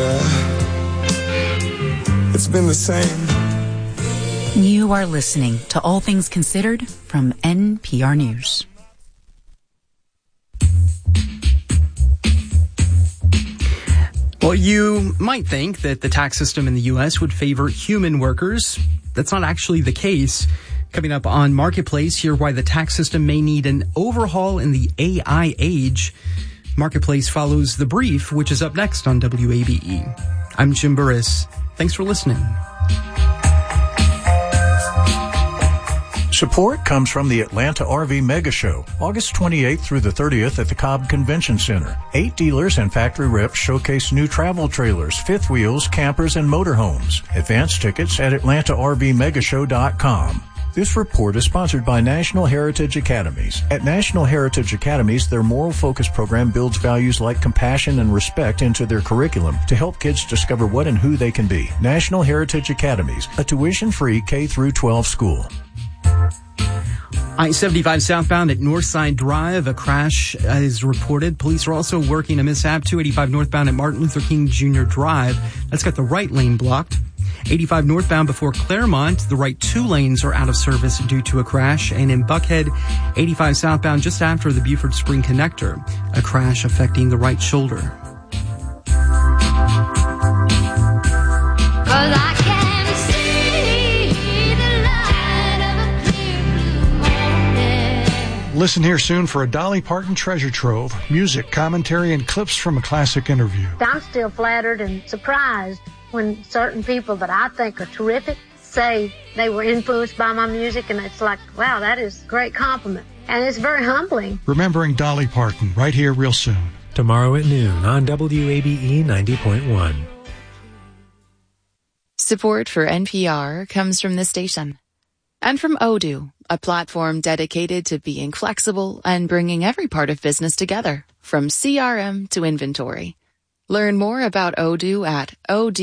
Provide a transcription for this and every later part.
it's been the same. You are listening to All Things Considered from NPR News. Well, you might think that the tax system in the U.S. would favor human workers. That's not actually the case. Coming up on Marketplace, hear why the tax system may need an overhaul in the AI age. Marketplace follows The Brief, which is up next on WABE. I'm Jim Burris. Thanks for listening. Support comes from the Atlanta RV Mega Show, August 28th through the 30th at the Cobb Convention Center. 8 dealers and factory reps showcase new travel trailers, fifth wheels, campers, and motorhomes. Advance tickets at AtlantaRVMegashow.com. This report is sponsored by National Heritage Academies. At National Heritage Academies, their moral focus program builds values like compassion and respect into their curriculum to help kids discover what and who they can be. National Heritage Academies, a tuition-free K-12 school. I-75 southbound at Northside Drive, a crash is reported. Police are also working a mishap. 285 northbound at Martin Luther King Jr. Drive. That's got the right lane blocked. 85 northbound before Claremont, the right 2 lanes are out of service due to a crash. And in Buckhead, 85 southbound just after the Buford Spring Connector, a crash affecting the right shoulder. Listen here soon for a Dolly Parton treasure trove, music, commentary, and clips from a classic interview. I'm still flattered and surprised when certain people that I think are terrific say they were influenced by my music, and it's like, wow, that is a great compliment. And it's very humbling. Remembering Dolly Parton, right here real soon. Tomorrow at noon on WABE 90.1. Support for NPR comes from this station. And from Odoo, a platform dedicated to being flexible and bringing every part of business together, from CRM to inventory. Learn more about Odoo at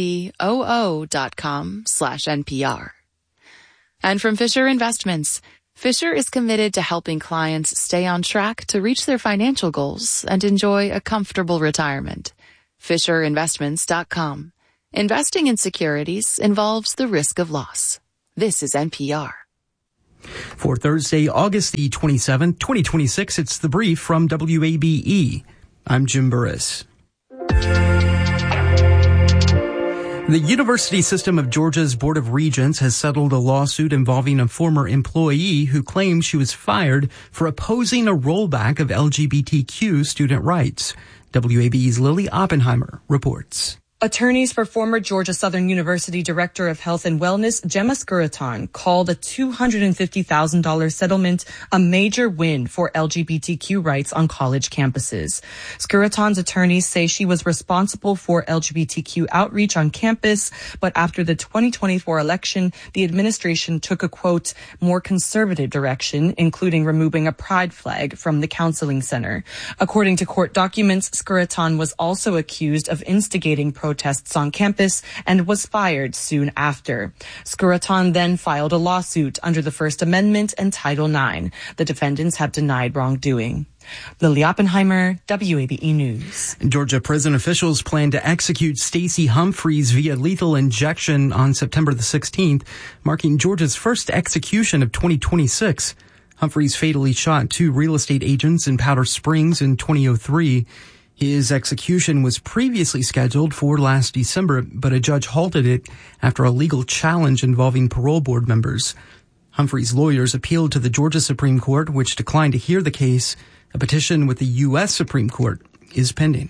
odoo.com/NPR. And from Fisher Investments, Fisher is committed to helping clients stay on track to reach their financial goals and enjoy a comfortable retirement. FisherInvestments.com. Investing in securities involves the risk of loss. This is NPR. For Thursday, August the 27th, 2026, it's The Brief from WABE. I'm Jim Burris. The University System of Georgia's Board of Regents has settled a lawsuit involving a former employee who claimed she was fired for opposing a rollback of LGBTQ student rights. WABE's Lily Oppenheimer reports. Attorneys for former Georgia Southern University Director of Health and Wellness, Gemma Skuraton, called a $250,000 settlement a major win for LGBTQ rights on college campuses. Skuraton's attorneys say she was responsible for LGBTQ outreach on campus, but after the 2024 election, the administration took a, quote, more conservative direction, including removing a pride flag from the counseling center. According to court documents, Skuraton was also accused of instigating protests on campus and was fired soon after. Skuraton then filed a lawsuit under the First Amendment and Title IX. The defendants have denied wrongdoing. Lily Oppenheimer, WABE News. Georgia prison officials plan to execute Stacey Humphreys via lethal injection on September the 16th, marking Georgia's first execution of 2026. Humphreys fatally shot 2 real estate agents in Powder Springs in 2003. His execution was previously scheduled for last December, but a judge halted it after a legal challenge involving parole board members. Humphrey's lawyers appealed to the Georgia Supreme Court, which declined to hear the case. A petition with the U.S. Supreme Court is pending.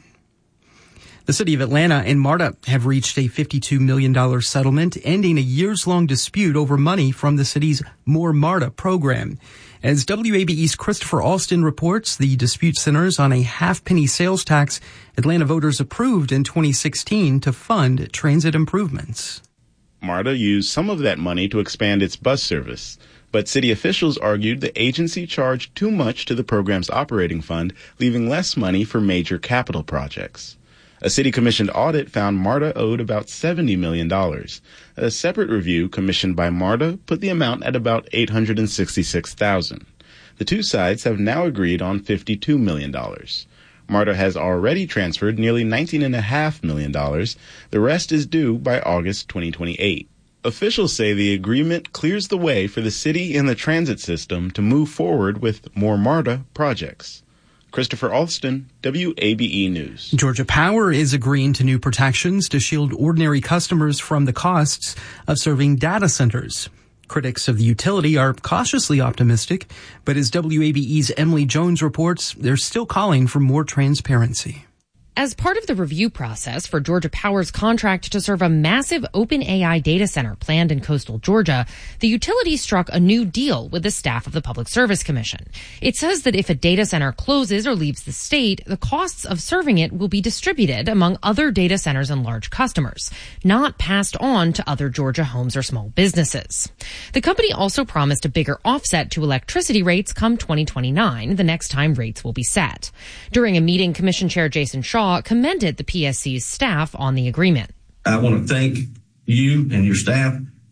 The city of Atlanta and MARTA have reached a $52 million settlement, ending a years-long dispute over money from the city's More MARTA program. As WABE's Christopher Alston reports, the dispute centers on a half-penny sales tax Atlanta voters approved in 2016 to fund transit improvements. MARTA used some of that money to expand its bus service, but city officials argued the agency charged too much to the program's operating fund, leaving less money for major capital projects. A city-commissioned audit found MARTA owed about $70 million. A separate review commissioned by MARTA put the amount at about $866,000. The two sides have now agreed on $52 million. MARTA has already transferred nearly $19.5 million. The rest is due by August 2028. Officials say the agreement clears the way for the city and the transit system to move forward with more MARTA projects. Christopher Alston, WABE News. Georgia Power is agreeing to new protections to shield ordinary customers from the costs of serving data centers. Critics of the utility are cautiously optimistic, but as WABE's Emily Jones reports, they're still calling for more transparency. As part of the review process for Georgia Power's contract to serve a massive OpenAI data center planned in coastal Georgia, the utility struck a new deal with the staff of the Public Service Commission. It says that if a data center closes or leaves the state, the costs of serving it will be distributed among other data centers and large customers, not passed on to other Georgia homes or small businesses. The company also promised a bigger offset to electricity rates come 2029, the next time rates will be set. During a meeting, Commission Chair Jason Shaw commended the PSC's staff on the agreement. I want to thank you and your staff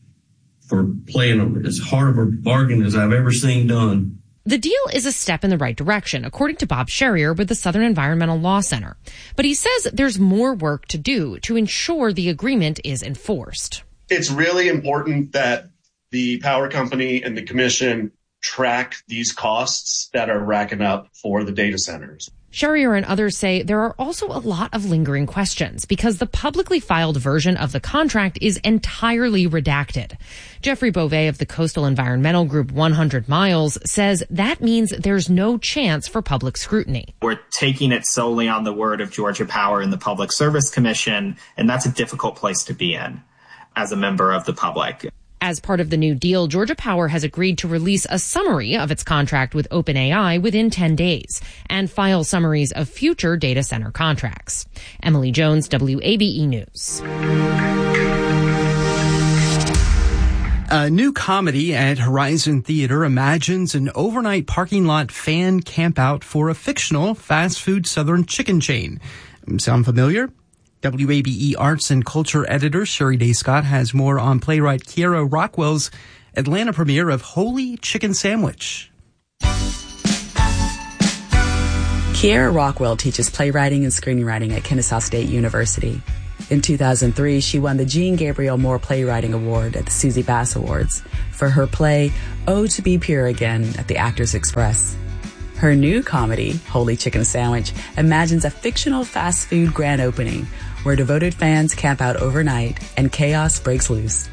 for playing as hard of a bargain as I've ever seen done. The deal is a step in the right direction, according to Bob Sherrier with the Southern Environmental Law Center. But he says there's more work to do to ensure the agreement is enforced. It's really important that the power company and the commission track these costs that are racking up for the data centers. Sherrier and others say there are also a lot of lingering questions because the publicly filed version of the contract is entirely redacted. Jeffrey Beauvais of the coastal environmental group 100 Miles says that means there's no chance for public scrutiny. We're taking it solely on the word of Georgia Power and the Public Service Commission, and that's a difficult place to be in as a member of the public. As part of the new deal, Georgia Power has agreed to release a summary of its contract with OpenAI within 10 days and file summaries of future data center contracts. Emily Jones, WABE News. A new comedy at Horizon Theater imagines an overnight parking lot fan campout for a fictional fast food Southern chicken chain. Sound familiar? WABE Arts and Culture editor Sherry Day Scott has more on playwright Kiera Rockwell's Atlanta premiere of Holy Chicken Sandwich. Kiera Rockwell teaches playwriting and screenwriting at Kennesaw State University. In 2003, she won the Jean Gabriel Moore Playwriting Award at the Susie Bass Awards for her play Oh to Be Pure Again at the Actors Express. Her new comedy, Holy Chicken Sandwich, imagines a fictional fast food grand opening where devoted fans camp out overnight and chaos breaks loose.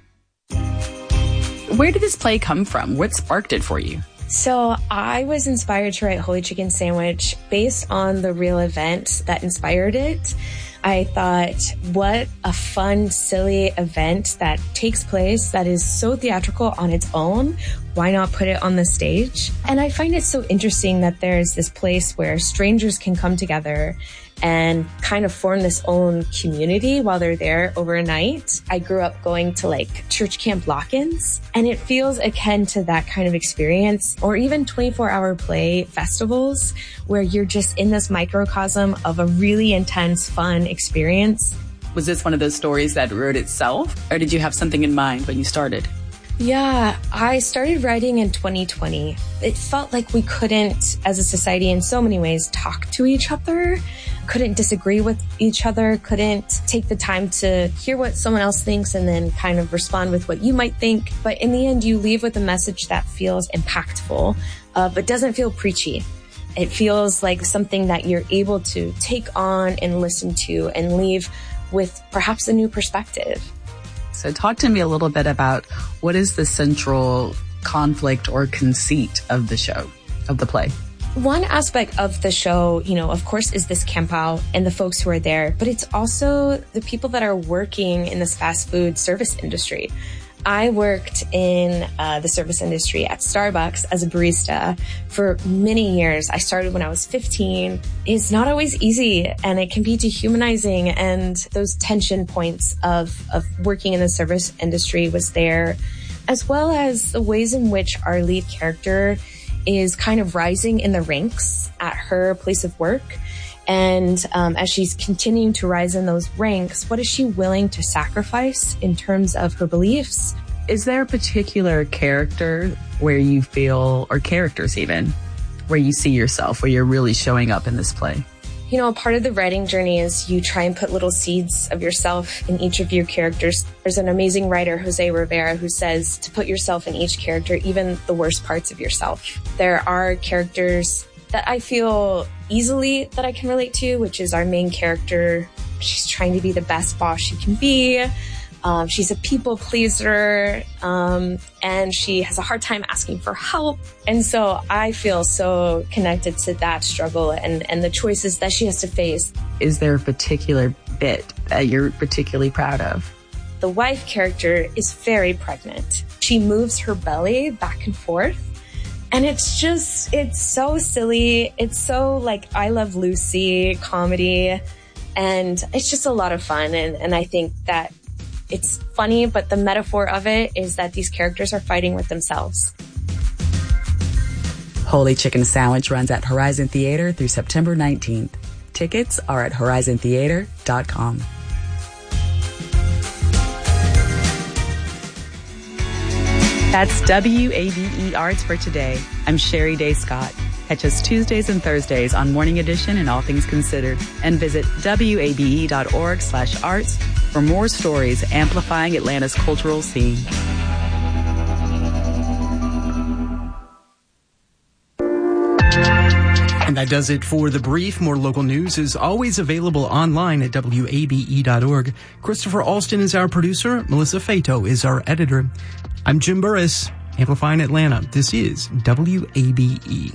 Where did this play come from? What sparked it for you? So I was inspired to write Holy Chicken Sandwich based on the real event that inspired it. I thought, what a fun, silly event that takes place that is so theatrical on its own. Why not put it on the stage? And I find it so interesting that there's this place where strangers can come together and kind of form this own community while they're there overnight. I grew up going to like church camp lock-ins, and it feels akin to that kind of experience, or even 24-hour play festivals where you're just in this microcosm of a really intense, fun experience. Was this one of those stories that wrote itself, or did you have something in mind when you started? Yeah, I started writing in 2020. It felt like we couldn't, as a society in so many ways, talk to each other, couldn't disagree with each other, couldn't take the time to hear what someone else thinks and then kind of respond with what you might think. But in the end, you leave with a message that feels impactful, but doesn't feel preachy. It feels like something that you're able to take on and listen to and leave with perhaps a new perspective. So talk to me a little bit about what is the central conflict or conceit of the show, of the play? One aspect of the show, of course, is this camp out and the folks who are there, but it's also the people that are working in this fast food service industry. I worked in the service industry at Starbucks as a barista for many years. I started when I was 15. It's not always easy, and it can be dehumanizing. And those tension points of working in the service industry was there, as well as the ways in which our lead character is kind of rising in the ranks at her place of work. And as she's continuing to rise in those ranks, what is she willing to sacrifice in terms of her beliefs? Is there a particular character where you feel, or characters even, where you see yourself, where you're really showing up in this play? You know, part of the writing journey is you try and put little seeds of yourself in each of your characters. There's an amazing writer, Jose Rivera, who says to put yourself in each character, even the worst parts of yourself. There are characters that I feel easily that I can relate to, which is our main character. She's trying to be the best boss she can be. She's a people pleaser, and she has a hard time asking for help. And so I feel so connected to that struggle and the choices that she has to face. Is there a particular bit that you're particularly proud of? The wife character is very pregnant. She moves her belly back and forth. And it's so silly. It's so like I Love Lucy comedy. And it's just a lot of fun. And I think that it's funny, but the metaphor of it is that these characters are fighting with themselves. Holy Chicken Sandwich runs at Horizon Theater through September 19th. Tickets are at horizontheater.com. That's WABE Arts for today. I'm Sherry Day Scott. Catch us Tuesdays and Thursdays on Morning Edition and All Things Considered, and visit wabe.org/arts for more stories amplifying Atlanta's cultural scene. And that does it for The Brief. More local news is always available online at wabe.org. Christopher Alston is our producer. Melissa Fato is our editor. I'm Jim Burris, amplifying Atlanta. This is WABE.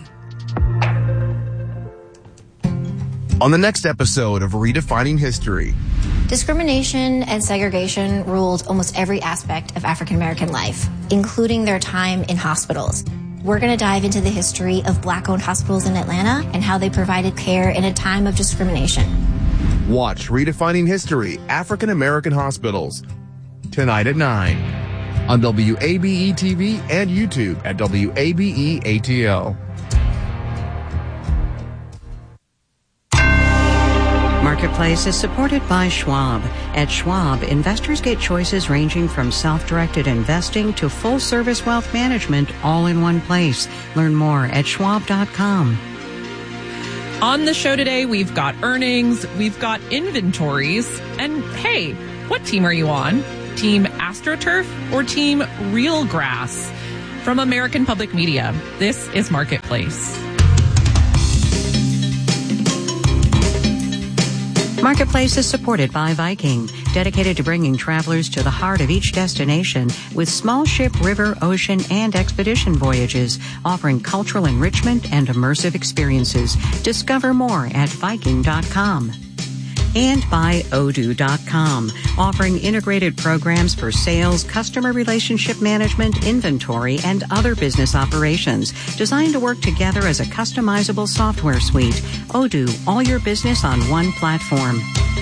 On the next episode of Redefining History. Discrimination and segregation ruled almost every aspect of African American life, including their time in hospitals. We're going to dive into the history of Black-owned hospitals in Atlanta and how they provided care in a time of discrimination. Watch Redefining History, African American Hospitals, tonight at 9 on WABE TV and YouTube at WABE ATL. Marketplace is supported by Schwab. At Schwab, investors get choices ranging from self-directed investing to full-service wealth management all in one place. Learn more at schwab.com. On the show today, we've got earnings, we've got inventories, and hey, what team are you on? Team AstroTurf or Team Real Grass? From American Public Media, this is Marketplace. Marketplace is supported by Viking, dedicated to bringing travelers to the heart of each destination with small ship, river, ocean, and expedition voyages, offering cultural enrichment and immersive experiences. Discover more at Viking.com. And by Odoo.com, offering integrated programs for sales, customer relationship management, inventory, and other business operations, designed to work together as a customizable software suite. Odoo, all your business on one platform.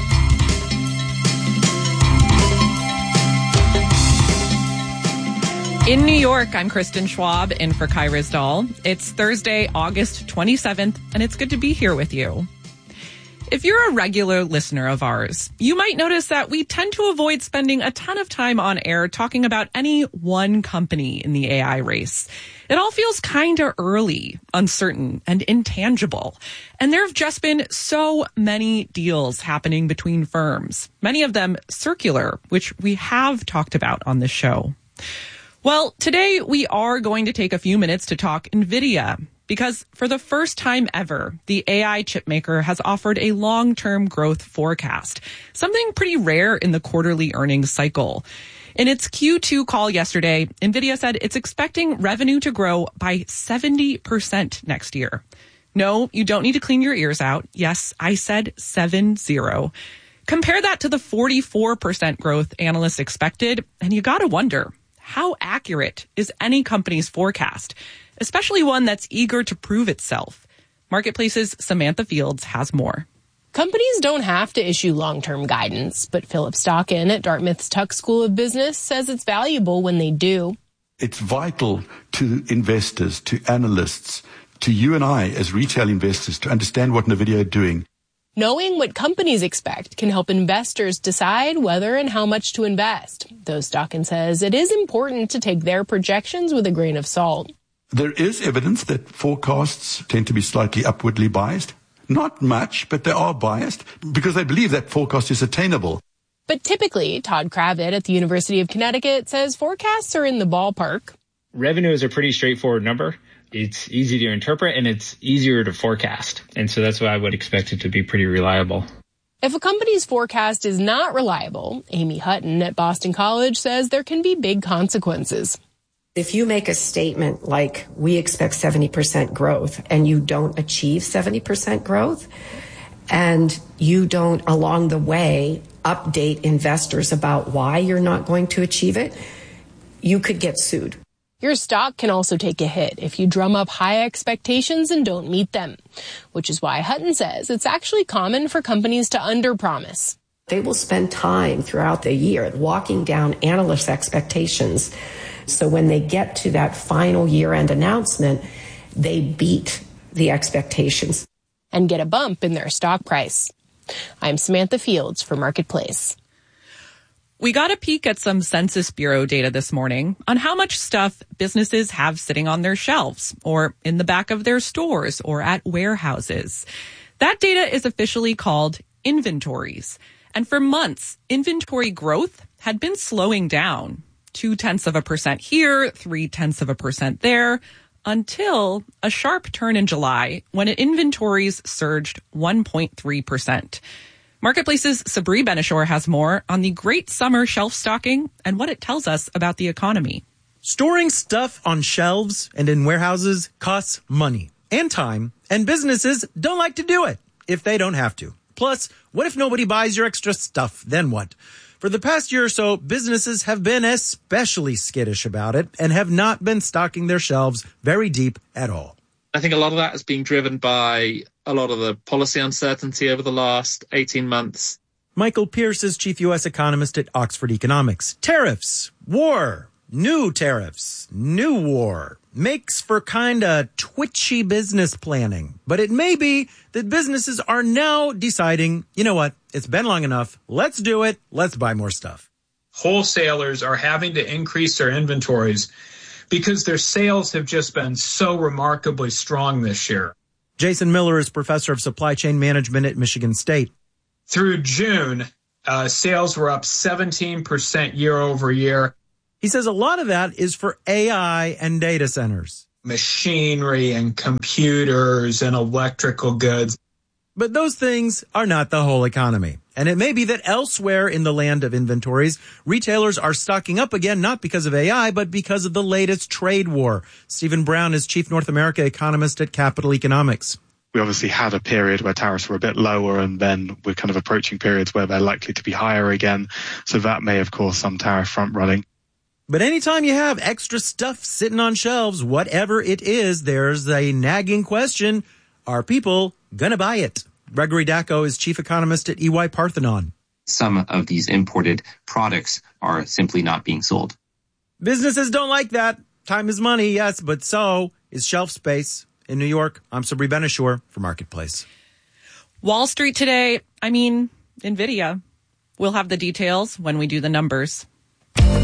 In New York, I'm Kristen Schwab, in for Kai Rizdal. It's Thursday, August 27th, and it's good to be here with you. If you're a regular listener of ours, you might notice that we tend to avoid spending a ton of time on air talking about any one company in the AI race. It all feels kind of early, uncertain, and intangible. And there have just been so many deals happening between firms, many of them circular, which we have talked about on this show. Well, today we are going to take a few minutes to talk NVIDIA. Because for the first time ever, the AI chipmaker has offered a long-term growth forecast, something pretty rare in the quarterly earnings cycle. In its Q2 call yesterday, NVIDIA said it's expecting revenue to grow by 70% next year. No, you don't need to clean your ears out. Yes, I said 70. Compare that to the 44% growth analysts expected, and you gotta wonder, how accurate is any company's forecast? Especially one that's eager to prove itself. Marketplace's Samantha Fields has more. Companies don't have to issue long-term guidance, but Philip Stockin at Dartmouth's Tuck School of Business says it's valuable when they do. It's vital to investors, to analysts, to you and I as retail investors to understand what NVIDIA are doing. Knowing what companies expect can help investors decide whether and how much to invest. Though Stockin says it is important to take their projections with a grain of salt. There is evidence that forecasts tend to be slightly upwardly biased. Not much, but they are biased because they believe that forecast is attainable. But typically, Todd Kravitz at the University of Connecticut says forecasts are in the ballpark. Revenue is a pretty straightforward number. It's easy to interpret and it's easier to forecast. And so that's why I would expect it to be pretty reliable. If a company's forecast is not reliable, Amy Hutton at Boston College says there can be big consequences. If you make a statement like, we expect 70% growth, and you don't achieve 70% growth, and you don't, along the way, update investors about why you're not going to achieve it, you could get sued. Your stock can also take a hit if you drum up high expectations and don't meet them, which is why Hutton says it's actually common for companies to underpromise. They will spend time throughout the year walking down analysts' expectations. So when they get to that final year-end announcement, they beat the expectations. And get a bump in their stock price. I'm Samantha Fields for Marketplace. We got a peek at some Census Bureau data this morning on how much stuff businesses have sitting on their shelves or in the back of their stores or at warehouses. That data is officially called inventories. And for months, inventory growth had been slowing down. 0.2% here, 0.3% there, until a sharp turn in July when inventories surged 1.3%. Marketplace's Sabri Benishore has more on the great summer shelf stocking and what it tells us about the economy. Storing stuff on shelves and in warehouses costs money and time, and businesses don't like to do it if they don't have to. Plus, what if nobody buys your extra stuff? Then what? For the past year or so, businesses have been especially skittish about it and have not been stocking their shelves very deep at all. I think a lot of that is being driven by a lot of the policy uncertainty over the last 18 months. Michael Pierce is chief U.S. economist at Oxford Economics. Tariffs, war, new tariffs, new war makes for kind of twitchy business planning. But it may be that businesses are now deciding, you know what, it's been long enough. Let's do it. Let's buy more stuff. Wholesalers are having to increase their inventories because their sales have just been so remarkably strong this year. Jason Miller is professor of supply chain management at Michigan State. Through June, sales were up 17% year over year. He says a lot of that is for AI and data centers. Machinery and computers and electrical goods. But those things are not the whole economy. And it may be that elsewhere in the land of inventories, retailers are stocking up again, not because of AI, but because of the latest trade war. Stephen Brown is chief North America economist at Capital Economics. We obviously had a period where tariffs were a bit lower, and then we're kind of approaching periods where they're likely to be higher again. So that may have caused some tariff front running. But anytime you have extra stuff sitting on shelves, whatever it is, there's a nagging question. Are people going to buy it? Gregory Dacko is chief economist at EY Parthenon. Some of these imported products are simply not being sold. Businesses don't like that. Time is money, yes, but so is shelf space. In New York, I'm Sabri Benishore for Marketplace. Wall Street today, NVIDIA. We'll have the details when we do the numbers.